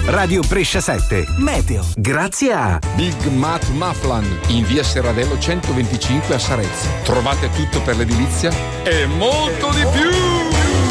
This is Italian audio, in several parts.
Radio Brescia 7 Meteo. Grazie a Big Mat Maflan in via Serradello 125 a Sarezzo. Trovate tutto per l'edilizia e molto di più.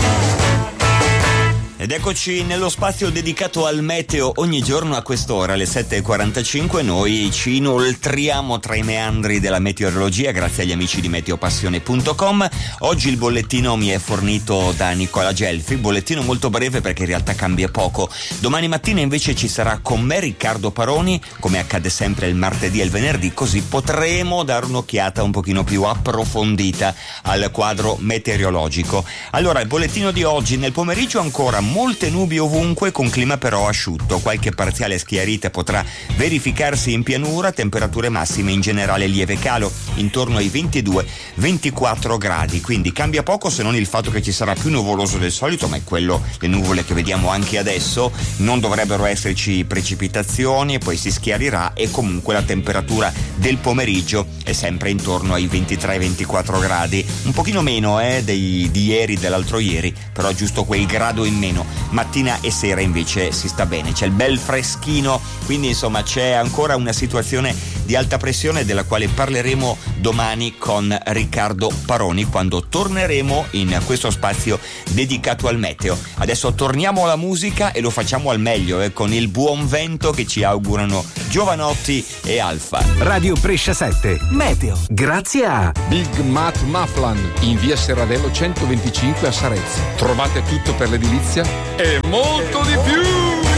Ed eccoci nello spazio dedicato al meteo. Ogni giorno a quest'ora, alle 7.45, noi ci inoltriamo tra i meandri della meteorologia grazie agli amici di meteopassione.com. Oggi il bollettino mi è fornito da Nicola Gelfi, bollettino molto breve perché in realtà cambia poco. Domani mattina invece ci sarà con me Riccardo Paroni, come accade sempre il martedì e il venerdì, così potremo dare un'occhiata un pochino più approfondita al quadro meteorologico. Allora, il bollettino di oggi: nel pomeriggio ancora molte nubi ovunque, con clima però asciutto. Qualche parziale schiarita potrà verificarsi in pianura, temperature massime in generale lieve calo, intorno ai 22-24 gradi. Quindi cambia poco, se non il fatto che ci sarà più nuvoloso del solito, ma è quello, le nuvole che vediamo anche adesso. Non dovrebbero esserci precipitazioni e poi si schiarirà, e comunque la temperatura del pomeriggio è sempre intorno ai 23-24 gradi. Un pochino meno di ieri, dell'altro ieri, però giusto quel grado in meno. Mattina e sera invece si sta bene, c'è il bel freschino, quindi insomma c'è ancora una situazione di alta pressione della quale parleremo domani con Riccardo Paroni, quando torneremo in questo spazio dedicato al meteo. Adesso torniamo alla musica e lo facciamo al meglio, con il buon vento che ci augurano Giovanotti e Alfa. Radio Brescia 7 Meteo. Grazie a Big Mat Maflan in via Serradello 125 a Sarezzo. Trovate tutto per l'edilizia e molto di più.